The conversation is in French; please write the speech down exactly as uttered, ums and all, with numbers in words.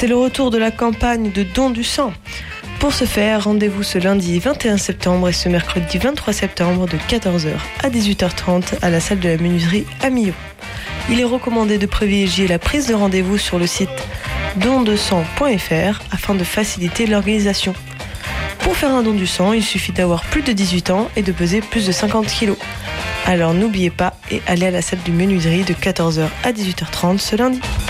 C'est le retour de la campagne de don du sang. Pour ce faire, rendez-vous ce lundi vingt et un septembre et ce mercredi vingt-trois septembre de quatorze heures à dix-huit heures trente à la salle de la menuiserie à Millau. Il est recommandé de privilégier la prise de rendez-vous sur le site don de sang point f r afin de faciliter l'organisation. Pour faire un don du sang, il suffit d'avoir plus de dix-huit ans et de peser plus de cinquante kilos. Alors n'oubliez pas et allez à la salle de menuiserie de quatorze heures à dix-huit heures trente ce lundi.